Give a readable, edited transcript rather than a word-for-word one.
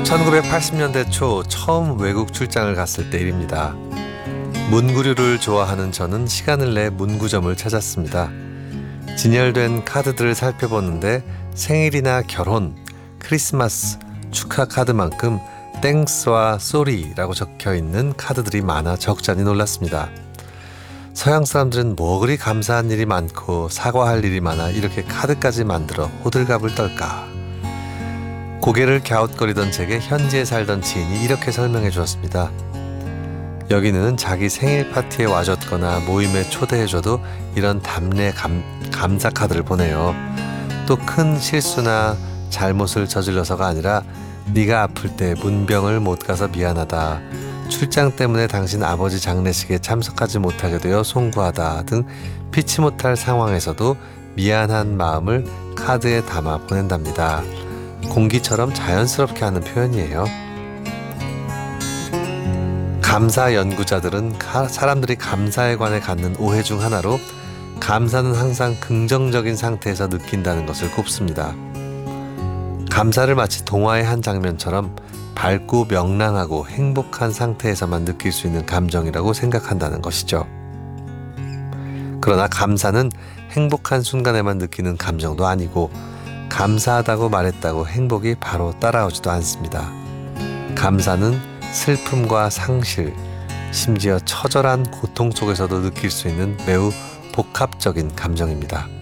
1980년대 초 처음 외국 출장을 갔을 때 일입니다. 문구류를 좋아하는 저는 시간을 내 문구점을 찾았습니다. 진열된 카드들을 살펴보는데 생일이나 결혼, 크리스마스, 축하 카드만큼 땡스와 쏘리라고 적혀있는 카드들이 많아 적잖이 놀랐습니다. 서양 사람들은 뭐 그리 감사한 일이 많고 사과할 일이 많아 이렇게 카드까지 만들어 호들갑을 떨까. 고개를 갸웃거리던 제게 현지에 살던 지인이 이렇게 설명해 주었습니다. 여기는 자기 생일 파티에 와줬거나 모임에 초대해줘도 이런 답례 감사 카드를 보내요. 또 큰 실수나 잘못을 저질러서가 아니라 네가 아플 때 문병을 못 가서 미안하다, 출장 때문에 당신 아버지 장례식에 참석하지 못하게 되어 송구하다 등 피치 못할 상황에서도 미안한 마음을 카드에 담아 보낸답니다. 공기처럼 자연스럽게 하는 표현이에요. 감사 연구자들은 사람들이 감사에 관해 갖는 오해 중 하나로 감사는 항상 긍정적인 상태에서 느낀다는 것을 꼽습니다. 감사를 마치 동화의 한 장면처럼 밝고 명랑하고 행복한 상태에서만 느낄 수 있는 감정이라고 생각한다는 것이죠. 그러나 감사는 행복한 순간에만 느끼는 감정도 아니고 감사하다고 말했다고 행복이 바로 따라오지도 않습니다. 감사는 슬픔과 상실, 심지어 처절한 고통 속에서도 느낄 수 있는 매우 복합적인 감정입니다.